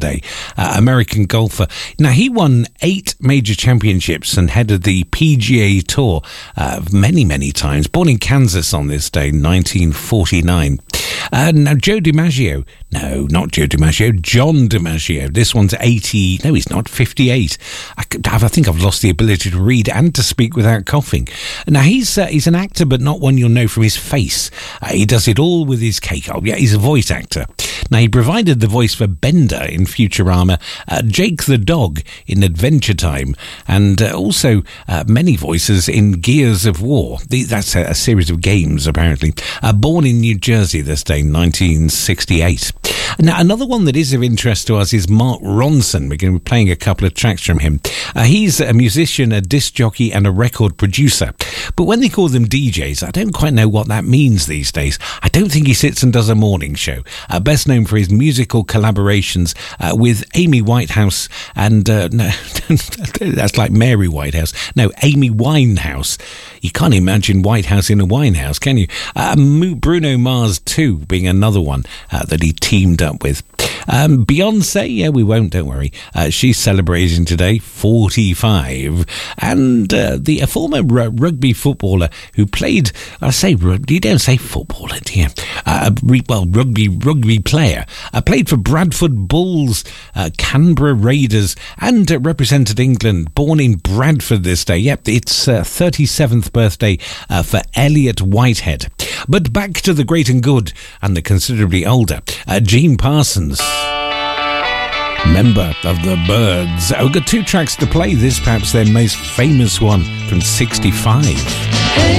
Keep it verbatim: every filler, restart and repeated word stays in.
today. Uh, American golfer. Now, he won eight major championships and headed the P G A Tour uh, many, many times. Born in Kansas on this day, nineteen forty-nine. Uh, now, Joe DiMaggio. No, not Joe DiMaggio. John DiMaggio. This one's eighty. No, he's not. fifty-eight. I, could, I think I've lost the ability to read and to speak without coughing. Now, he's uh, he's an actor, but not one you'll know from his face. Uh, he does it all with his cake. Oh, yeah, he's a voice actor. Now, he provided the voice for Bender in Futurama, uh, Jake the Dog in Adventure Time, and uh, also uh, many voices in Gears of War. The, that's a, a series of games, apparently. Uh, born in New Jersey this day, nineteen sixty-eight. Now, another one that is of interest to us is Mark Ronson. We're going to be playing a couple of tracks from him. Uh, he's a musician, a disc jockey, and a record producer. But when they call them D Js, I don't quite know what that means these days. I don't think he sits and does a morning show. Uh, best known for his musical collaborations uh, with Amy Whitehouse and... Uh, no, that's like Mary Whitehouse. No, Amy Winehouse. You can't imagine Whitehouse in a Winehouse, can you? Uh, Bruno Mars too, being another one uh, that he teamed up with. Um, Beyonce, yeah, we won't, don't worry. Uh, she's celebrating today, forty-five. And uh, the a former r- rugby footballer who played, I say rugby, you don't say footballer, do you? Uh, well, rugby rugby player. Uh, played for Bradford Bulls, uh, Canberra Raiders, and uh, represented England. Born in Bradford this day. Yep, it's uh, thirty-seventh birthday uh, for Elliot Whitehead. But back to the great and good and the considerably older uh, Gene Parsons. Member of the Byrds. I've got two tracks to play. This perhaps their most famous one from sixty-five.